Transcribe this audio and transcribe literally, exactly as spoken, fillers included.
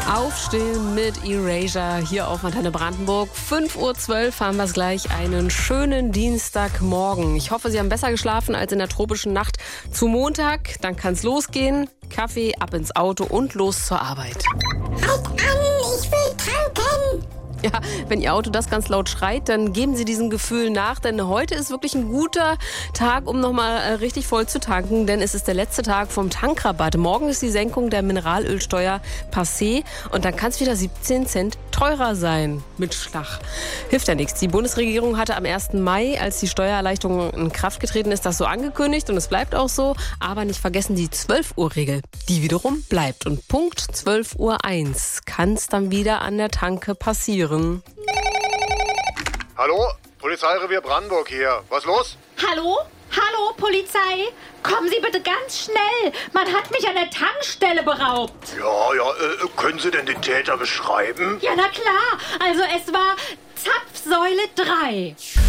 Aufstehen mit Erasure hier auf Antenne Brandenburg. fünf Uhr zwölf haben wir es gleich. Einen schönen Dienstagmorgen. Ich hoffe, Sie haben besser geschlafen als in der tropischen Nacht zu Montag. Dann kann es losgehen. Kaffee, ab ins Auto und los zur Arbeit. Halt an, ich will tanken! Ja, wenn Ihr Auto das ganz laut schreit, dann geben Sie diesem Gefühl nach, denn heute ist wirklich ein guter Tag, um nochmal richtig voll zu tanken, denn es ist der letzte Tag vom Tankrabatt. Morgen ist die Senkung der Mineralölsteuer passé und dann kann es wieder siebzehn Cent teurer sein mit Schlag. Hilft ja nichts. Die Bundesregierung hatte am ersten Mai, als die Steuererleichterung in Kraft getreten ist, das so angekündigt und es bleibt auch so, aber nicht vergessen die zwölf Uhr Regel. Die wiederum bleibt und Punkt zwölf Uhr eins kann es dann wieder an der Tanke passieren. Hallo, Polizeirevier Brandenburg hier. Was los? Hallo? Hallo, Polizei? Kommen Sie bitte ganz schnell. Man hat mich an der Tankstelle beraubt. Ja, ja, äh, können Sie denn den Täter beschreiben? Ja, na klar. Also es war Zapfsäule drei.